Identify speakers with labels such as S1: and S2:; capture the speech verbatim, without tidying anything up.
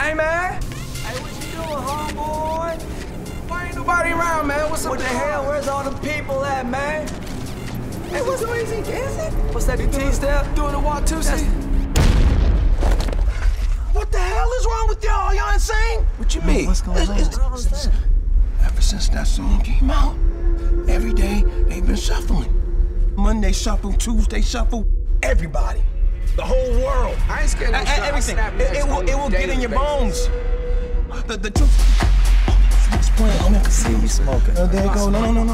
S1: Hey, man. Hey, what you doing, homeboy? Why ain't nobody around, man? What's up? What the hell? Where's all the people at, man? Hey, what's the easy dancing? What's that, the T-step? Doing the Watusi?
S2: What the hell is wrong with y'all? Y'all insane?
S1: What you mean?
S2: What's going on?
S1: It's, it's, it's,
S2: ever since that song came out, every day they've been shuffling. Monday shuffle, Tuesday shuffle, everybody. The whole world.
S1: I ain't scared of no
S2: everything. It, it will, it will get in your bones. The, the truth. Oh, it's playing. I'm in.
S1: See you smoking.
S2: Uh, there you go. No, no, no, no.